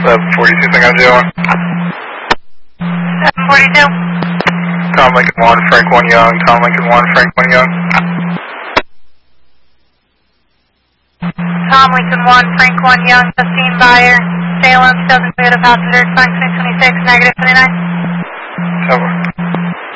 742, thing on 01. 742. Tom Lincoln 1, Frank 1 Young, Tom Lincoln 1, Frank 1 Young. Tom Lincoln 1, Frank 1 Young, Justine Buyer, Salem, doesn't clear the passenger, 2626, negative 29. Over.